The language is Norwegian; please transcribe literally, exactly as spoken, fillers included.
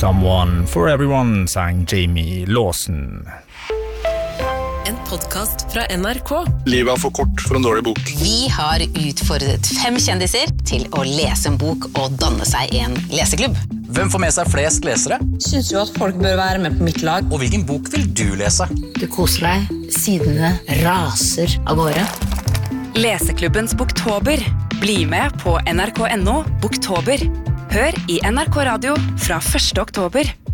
Someone for Everyone sang Jamie Lawson. En podcast fra N R K. Livet er for kort for en dårlig bok. Vi har utfordret fem kjendiser til å lese en bok og danne seg en leseklubb. Hvem får med seg flest lesere? Synes jo at folk bør være med på mitt lag. Og hvilken bok vil du lese? Du koser deg, sidene raser av gårde. Leseklubbens Boktober. Bli med på N R K punktum N O Boktober. Hør i N R K Radio fra første oktober.